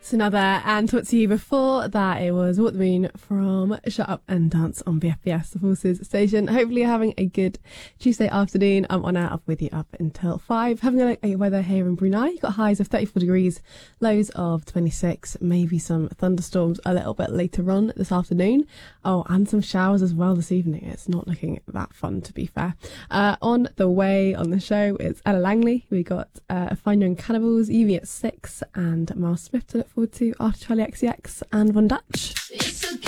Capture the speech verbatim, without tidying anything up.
Now there, and talked to you before that it was What the Moon from Shut Up and Dance on B F B S, the Forces station. Hopefully you're having a good Tuesday afternoon. I'm on out, up with you up until five. Having a look at your weather here in Brunei. You've got highs of thirty-four degrees, lows of twenty-six, maybe some thunderstorms a little bit later on this afternoon. Oh, and some showers as well this evening. It's not looking that fun, to be fair. Uh, on the way on the show, it's Ella Langley. We got uh, Find Your Own Cannibals, Evie at six, and Miles Smith to look forward to after Charlie X C X and Von Dutch. It's okay.